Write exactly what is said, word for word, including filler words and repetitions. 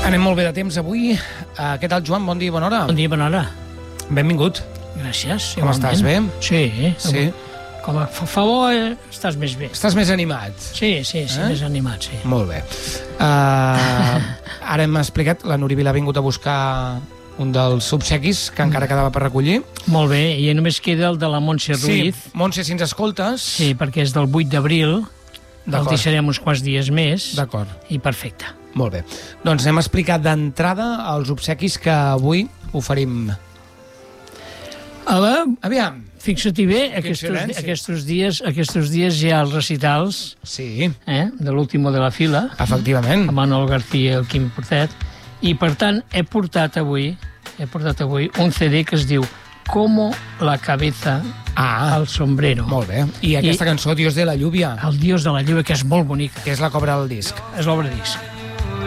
Anem molt bé de temps avui. Uh, què tal, Joan? Bon dia i bona hora. Bon dia i bona hora. Benvingut. Gràcies. Com estàs, bé? Sí. Sí. Com a favor, estàs més bé. Estàs més animat. Sí, sí, sí, Eh? més animat, sí. Molt bé. Uh, ara hem explicat, la Núria Vila ha vingut a buscar un dels obsequis que encara quedava per recollir. Molt bé, i només queda el de la Montse Ruiz. Sí, Montse, si ens escoltes... Sí, perquè és del vuit d'abril. El D'acord. deixarem uns quants dies més. D'acord. I perfecte. Molt bé. Doncs hem explicat d'entrada els obsequis que avui oferim. Ara, Aviam. fixa-t'hi bé, aquests, silenci. aquests, dies, aquests dies hi ha els recitals Sí, eh, de l'último de la fila, efectivament. amb Manol García i el Quim Portet, i per tant he portat avui he portat avui un C D que es diu Como la cabeza Ah, al sombrero. molt bé. I aquesta I- cançó, Dios de la lluvia, El Dios de la lluvia, que és molt bonica. que és la que obre el disc. És l'obra disc.